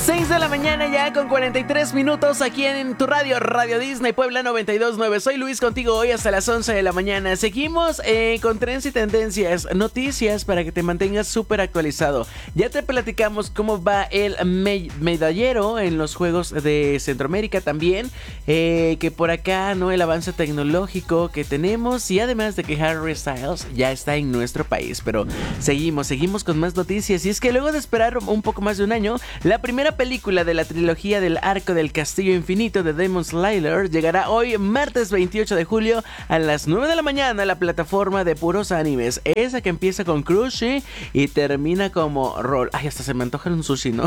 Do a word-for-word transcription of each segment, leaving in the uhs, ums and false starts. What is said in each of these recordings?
seis de la mañana ya con cuarenta y tres minutos aquí en tu radio, Radio Disney Puebla noventa y dos punto nueve. Soy Luis contigo hoy hasta las once de la mañana. Seguimos eh, con trends y tendencias, noticias para que te mantengas súper actualizado. Ya te platicamos cómo va el me- medallero en los Juegos de Centroamérica también, eh, que por acá, ¿no? El avance tecnológico que tenemos y además de que Harry Styles ya está en nuestro país. Pero seguimos, seguimos con más noticias y es que luego de esperar un poco más de un año, la primera película de la trilogía del Arco del Castillo Infinito de Demon Slayer llegará hoy martes veintiocho de julio a las nueve de la mañana a la plataforma de puros animes, esa que empieza con Crunchy y termina como Roll. Ay, hasta se me antoja un sushi, ¿no?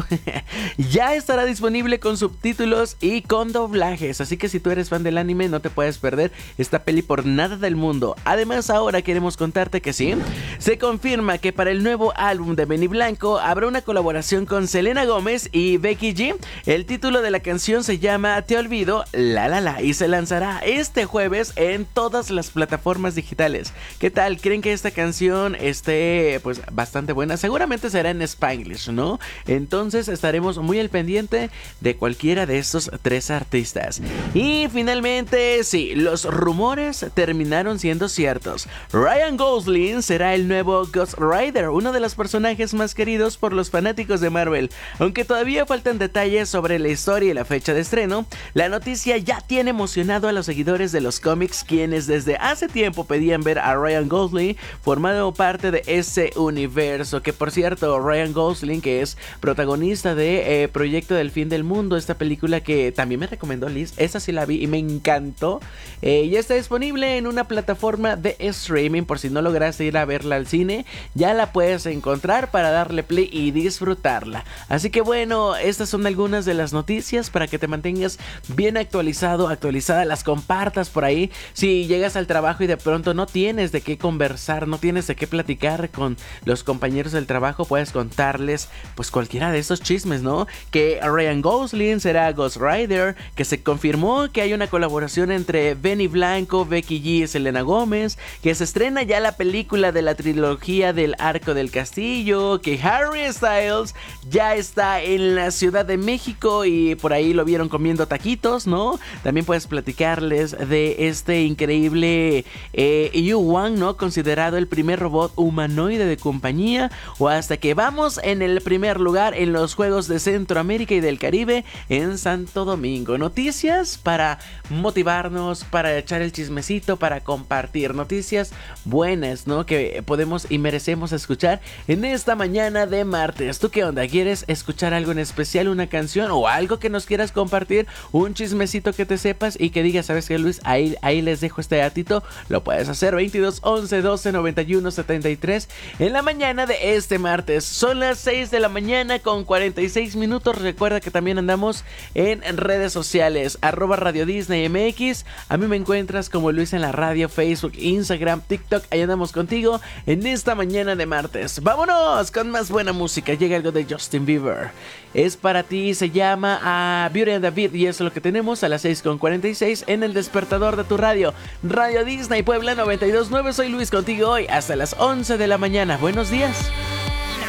Ya estará disponible con subtítulos y con doblajes, así que si tú eres fan del anime no te puedes perder esta peli por nada del mundo. Además, ahora queremos contarte que sí, se confirma que para el nuevo álbum de Benny Blanco habrá una colaboración con Selena Gómez y Becky G. El título de la canción se llama Te Olvido, La La La, y se lanzará este jueves en todas las plataformas digitales. ¿Qué tal? ¿Creen que esta canción esté pues bastante buena? Seguramente será en Spanglish, ¿no? Entonces estaremos muy al pendiente de cualquiera de estos tres artistas. Y finalmente, sí, los rumores terminaron siendo ciertos. Ryan Gosling será el nuevo Ghost Rider, uno de los personajes más queridos por los fanáticos de Marvel. Aunque todavía faltan detalles sobre la historia y la fecha de estreno, la noticia ya tiene emocionado a los seguidores de los cómics, quienes desde hace tiempo pedían ver a Ryan Gosling formando parte de ese universo. Que por cierto, Ryan Gosling, que es protagonista de eh, Proyecto del Fin del Mundo, esta película que también me recomendó Liz, esa sí la vi y me encantó, eh, ya está disponible en una plataforma de streaming. Por si no lograste ir a verla al cine, ya la puedes encontrar para darle play y disfrutarla. Así que bueno, estas son algunas de las noticias para que te mantengas bien actualizado, actualizada, las compartas por ahí. Si llegas al trabajo y de pronto no tienes de qué conversar, no tienes de qué platicar con los compañeros del trabajo, puedes contarles pues cualquiera de esos chismes, ¿no? Que Ryan Gosling será Ghost Rider, que se confirmó que hay una colaboración entre Benny Blanco, Becky G y Selena Gómez, que se estrena ya la película de la trilogía del Arco del Castillo, que Harry Styles ya está en la Ciudad de México y por ahí lo vieron comiendo taquitos, ¿no? También puedes platicarles de este increíble eh, Yu-Wang, ¿no? Considerado el primer robot humanoide de compañía, o hasta que vamos en el primer lugar en los Juegos de Centroamérica y del Caribe en Santo Domingo. Noticias para motivarnos, para echar el chismecito, para compartir noticias buenas, ¿no? Que podemos y merecemos escuchar en esta mañana de martes. ¿Tú qué onda? ¿Quieres escuchar algo en especial, una canción o algo que nos quieras compartir, un chismecito que te sepas y que digas, ¿sabes qué, Luis? Ahí, ahí les dejo este datito. Lo puedes hacer veintidós, once, doce, noventa y uno, setenta y tres en la mañana de este martes. Son las seis de la mañana con cuarenta y seis minutos. Recuerda que también andamos en redes sociales, arroba Radio Disney M X. A mí me encuentras como Luis en la radio, Facebook, Instagram, TikTok. Ahí andamos contigo en esta mañana de martes. Vámonos con más buena música. Llega algo de Justin Bieber. Es para ti, se llama a Beauty and the Beat y eso es lo que tenemos a las seis con cuarenta y seis en el despertador de tu radio, Radio Disney Puebla noventa y dos punto nueve. Soy Luis contigo hoy hasta las once de la mañana. Buenos días.